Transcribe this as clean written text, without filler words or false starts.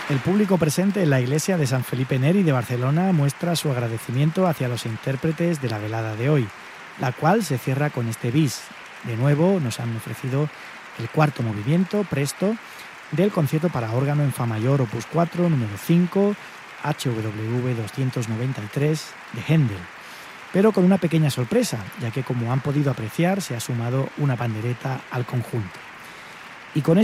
El público presente en la iglesia de San Felipe Neri de Barcelona muestra su agradecimiento hacia los intérpretes de la velada de hoy, la cual se cierra con este bis. De nuevo nos han ofrecido el cuarto movimiento, Presto, del concierto para órgano en fa mayor opus 4, número 5, HWV 293 de Händel, pero con una pequeña sorpresa, ya que como han podido apreciar se ha sumado una pandereta al conjunto. Y con